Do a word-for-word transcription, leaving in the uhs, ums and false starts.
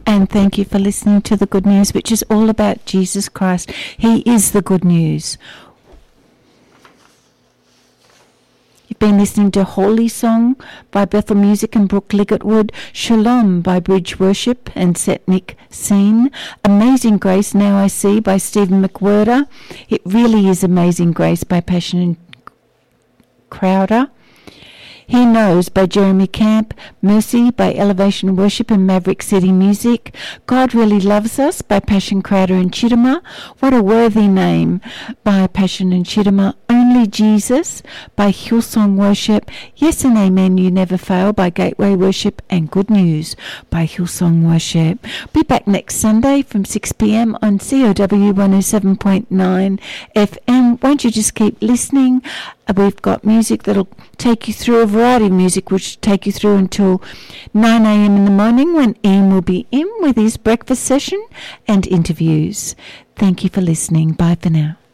And thank you for listening to The Good News, which is all about Jesus Christ. He is the good news. You've been listening to Holy Song by Bethel Music and Brooke Liggett-Wood, Shalom by Bridge Worship and Setnik Scene, Amazing Grace Now I See by Stephen McWhirter, It Really Is Amazing Grace by Passion and Crowder, He Knows by Jeremy Camp, Mercy by Elevation Worship and Maverick City Music, God Really Loves Us by Passion Crowder and Chittima, What a Worthy Name by Passion and Chittima, Only Jesus by Hillsong Worship, Yes and Amen You Never Fail by Gateway Worship, and Good News by Hillsong Worship. Be back next Sunday from six p.m. on C O W one oh seven point nine F M. Won't you just keep listening? We've got music that'll take you through, a variety of music which will take you through until nine a.m. in the morning, when Ian will be in with his breakfast session and interviews. Thank you for listening. Bye for now.